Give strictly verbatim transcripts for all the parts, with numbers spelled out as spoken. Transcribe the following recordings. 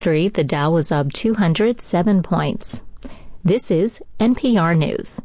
Street, the Dow was up two hundred seven points. This is N P R News.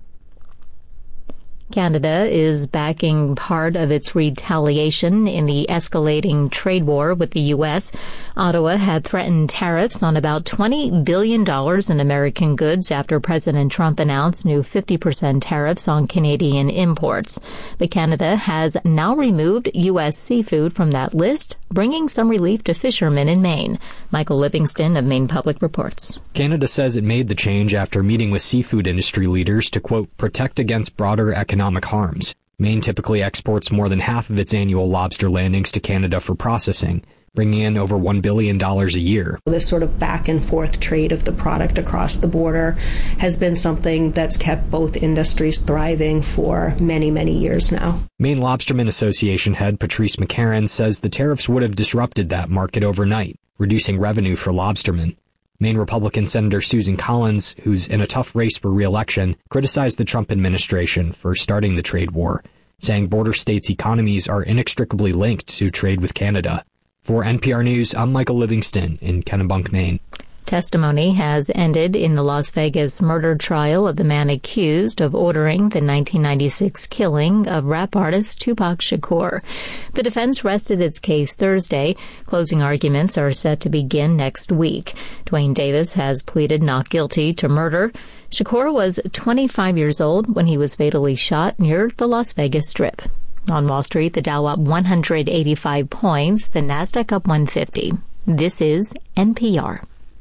Canada is backing part of its retaliation in the escalating trade war with the U S. Ottawa had threatened tariffs on about twenty billion dollars in American goods after President Trump announced new fifty percent tariffs on Canadian imports. But Canada has now removed U S seafood from that list, bringing some relief to fishermen in Maine. Michael Livingston of Maine Public reports. Canada says it made the change after meeting with seafood industry leaders to, quote, protect against broader economic harms. Maine typically exports more than half of its annual lobster landings to Canada for processing, bringing in over one billion dollars a year. This sort of back and forth trade of the product across the border has been something that's kept both industries thriving for many, many years now. Maine Lobstermen Association head Patrice McCarron says the tariffs would have disrupted that market overnight, reducing revenue for lobstermen. Maine Republican Senator Susan Collins, who's in a tough race for re-election, criticized the Trump administration for starting the trade war, saying border states' economies are inextricably linked to trade with Canada. For N P R News, I'm Michael Livingston in Kennebunk, Maine. Testimony has ended in the Las Vegas murder trial of the man accused of ordering the nineteen ninety-six killing of rap artist Tupac Shakur. The defense rested its case Thursday. Closing arguments are set to begin next week. Dwayne Davis has pleaded not guilty to murder. Shakur was twenty-five years old when he was fatally shot near the Las Vegas Strip. On Wall Street, the Dow up one hundred eighty-five points, the Nasdaq up one hundred fifty. This is N P R.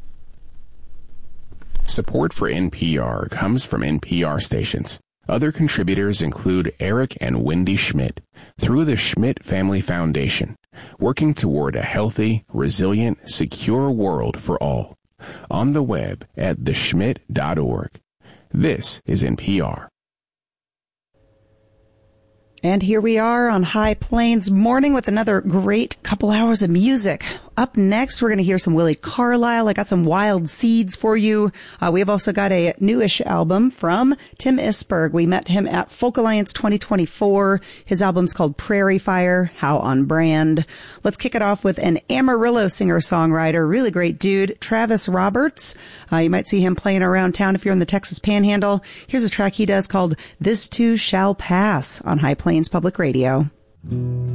Support for N P R comes from N P R stations. Other contributors include Eric and Wendy Schmidt through the Schmidt Family Foundation, working toward a healthy, resilient, secure world for all. On the web at the schmidt dot org. This is N P R. And here we are on High Plains Morning with another great couple hours of music. Up next, we're going to hear some Willie Carlisle. I got some Wild Seeds for you. Uh, we have also got a newish album from Tim Isberg. We met him at Folk Alliance twenty twenty-four. His album's called Prairie Fire. How on brand. Let's kick it off with an Amarillo singer-songwriter. Really great dude, Travis Roberts. Uh, you might see him playing around town if you're in the Texas Panhandle. Here's a track he does called This Too Shall Pass on High Plains Public Radio.